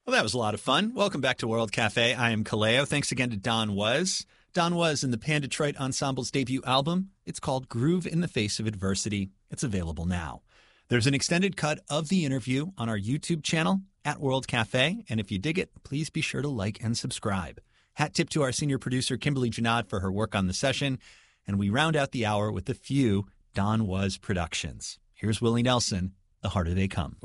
Well, that was a lot of fun. Welcome back to World Cafe. I am Kaleo. Thanks again to Don Was. Don Was in the Pan Detroit Ensemble's debut album. It's called Groove in the Face of Adversity. It's available now. There's an extended cut of the interview on our YouTube channel at World Cafe. And if you dig it, please be sure to like and subscribe. Hat tip to our senior producer, Kimberly Janad, for her work on the session. And we round out the hour with a few Don Was productions. Here's Willie Nelson, The Harder They Come.